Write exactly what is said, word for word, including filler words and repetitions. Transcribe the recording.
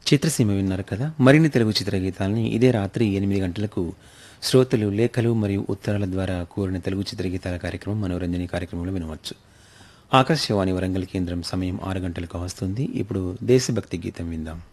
చిత్రసీమ విన్నారు కదా. మరిన్ని తెలుగు చిత్ర గీతాలని ఇదే రాత్రి ఎనిమిది గంటలకు శ్రోతలు లేఖలు మరియు ఉత్తరాల ద్వారా కోరిన తెలుగు చిత్ర గీతాల కార్యక్రమం మనోరంజని కార్యక్రమంలో వినవచ్చు. ఆకాశవాణి వరంగల్ కేంద్రం సమయం ఆరు గంటలకు వస్తుంది. ఇప్పుడు దేశభక్తి గీతం విందాం.